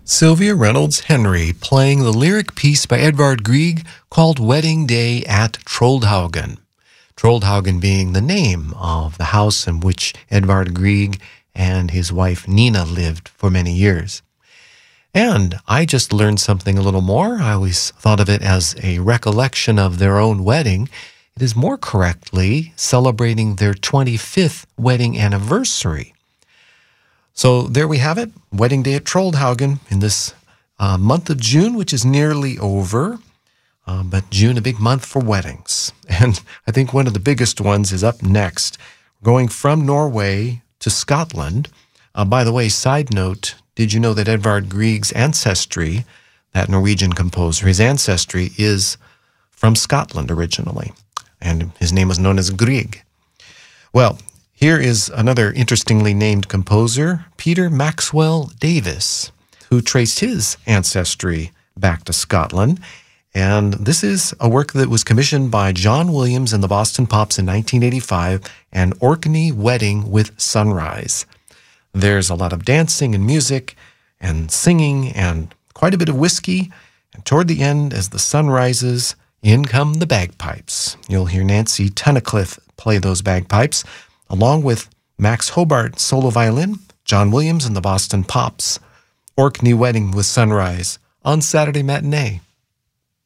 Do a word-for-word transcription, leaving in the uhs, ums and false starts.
Sylvia Reynolds Henry playing the lyric piece by Edvard Grieg called Wedding Day at Troldhaugen. Troldhaugen being the name of the house in which Edvard Grieg and his wife Nina lived for many years. And I just learned something a little more. I always thought of it as a recollection of their own wedding. It is more correctly celebrating their twenty-fifth wedding anniversary. So there we have it, Wedding Day at Troldhaugen in this uh, month of June, which is nearly over. Uh, but June, a big month for weddings. And I think one of the biggest ones is up next, going from Norway to Scotland. Uh, by the way, side note, did you know that Edvard Grieg's ancestry, that Norwegian composer, his ancestry is from Scotland originally, and his name was known as Grieg. Well, here is another interestingly named composer, Peter Maxwell Davies, who traced his ancestry back to Scotland. And this is a work that was commissioned by John Williams and the Boston Pops in nineteen eighty-five, an Orkney Wedding with Sunrise. There's a lot of dancing and music and singing and quite a bit of whiskey. And toward the end, as the sun rises, in come the bagpipes. You'll hear Nancy Tunnicliffe play those bagpipes, along with Max Hobart solo violin, John Williams and the Boston Pops. Orkney Wedding with Sunrise on Saturday Matinee.